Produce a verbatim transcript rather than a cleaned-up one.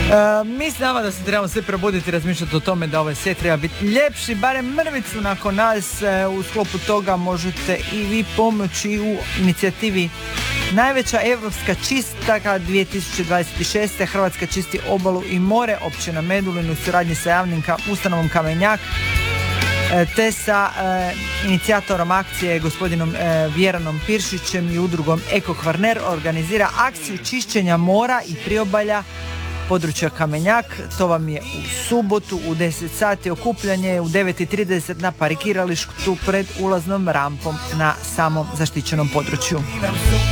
mi znamo da se trebamo sve probuditi i razmišljati o tome da ovaj svijet treba biti ljepši, barem mrvicu nakon nas. E, u sklopu toga možete i vi pomoći u inicijativi Najveća evropska čistaka dvije tisuće dvadeset šeste. Hrvatska čisti obalu i more, općina Medulin u suradnji sa javnim ka- ustanovom Kamenjak, e, te sa e, inicijatorom akcije gospodinom e, Vjeranom Piršićem i udrugom Eko Kvarner organizira akciju čišćenja mora i priobalja područja Kamenjak. To vam je u subotu u deset sati, okupljanje je u devet i trideset na parkiralištu pred ulaznom rampom na samom zaštićenom području.